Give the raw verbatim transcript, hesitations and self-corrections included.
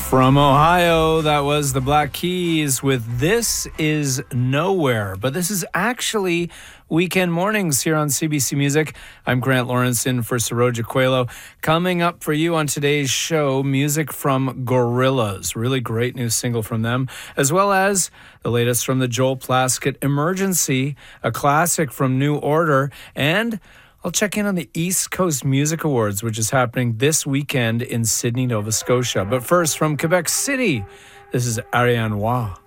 From Ohio, that was the Black Keys with This Is Nowhere. But this is actually Weekend Mornings here on C B C Music. I'm Grant Lawrence in for Saroja Coelho. Coming up for you on today's show, music from Gorillaz. Really great new single from them, as well as the latest from the Joel Plaskett Emergency, a classic from New Order, and I'll check in on the East Coast Music Awards, which is happening this weekend in Sydney, Nova Scotia. But first, from Quebec City, this is Ariane Roy.